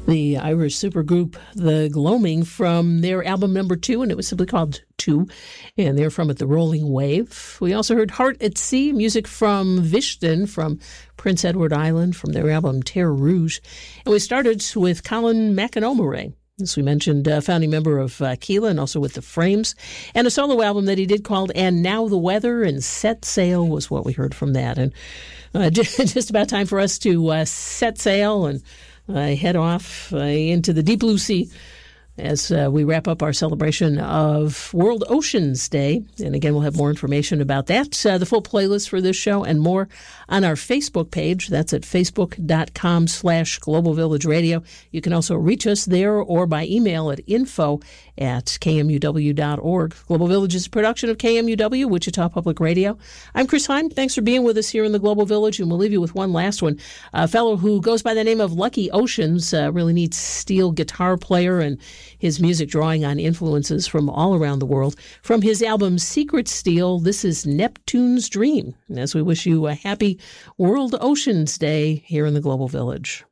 The Irish supergroup The Gloaming from their album number 2, and it was simply called 2, and they're from The Rolling Wave. We also heard Heart at Sea, music from Vishten from Prince Edward Island from their album Terre Rouge. And we started with Colin McInerney, as we mentioned, founding member of Keela and also with the Frames, and a solo album that he did called And Now the Weather, and Set Sail was what we heard from that. And just about time for us to set sail and head off into the deep blue sea as we wrap up our celebration of World Oceans Day. And again, we'll have more information about that, the full playlist for this show and more on our Facebook page. That's at facebook.com/Global Village Radio. You can also reach us there or by email at info@kmuw.org. Global Village is a production of KMUW, Wichita Public Radio. I'm Chris Heim. Thanks for being with us here in the Global Village, and we'll leave you with one last one. A fellow who goes by the name of Lucky Oceans, really neat steel guitar player, and his music drawing on influences from all around the world. From his album Secret Steel, this is Neptune's Dream. And as we wish you a happy World Oceans Day here in the Global Village.